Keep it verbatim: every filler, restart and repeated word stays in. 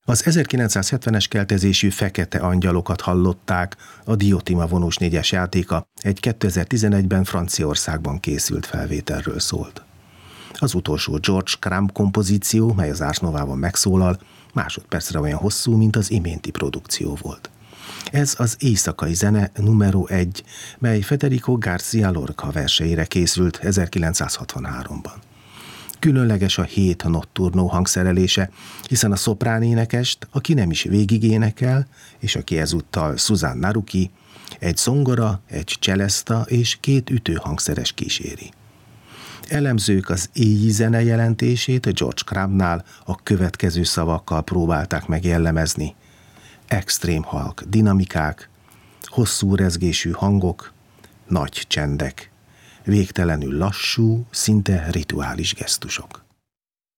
Az ezerkilencszázhetvenes keltezésű Fekete angyalokat hallották, a Diotima vonós négyes játéka egy kétezer-tizenegyben Franciaországban készült felvételről szólt. Az utolsó George Crumb kompozíció, mely az Ars Novában megszólal, másodpercre olyan hosszú, mint az iménti produkció volt. Ez az éjszakai zene numero egy, mely Federico García Lorca verseire készült ezerkilencszázhatvanháromban. Különleges a hét notturno hangszerelése, hiszen a szoprán énekest, aki nem is végig énekel, és aki ezúttal Suzanne Naruki, egy zongora, egy cseleszta és két ütőhangszeres kíséri. Elemzők az éjji zene jelentését a George Crumbnál a következő szavakkal próbálták meg jellemezni. Extrém halk dinamikák, hosszú rezgésű hangok, nagy csendek, végtelenül lassú, szinte rituális gesztusok.